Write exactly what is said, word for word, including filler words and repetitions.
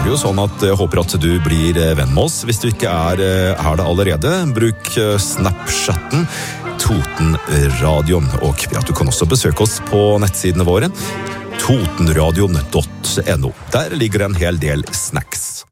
vi jo sånn at jeg håper at du blir venn med oss. Hvis du ikke er, er det allerede, bruk Snapchatten Totenradion. Og ja, du kan også besøke oss på nettsidene våre totenradion punktum no. Der ligger en hel del snacks.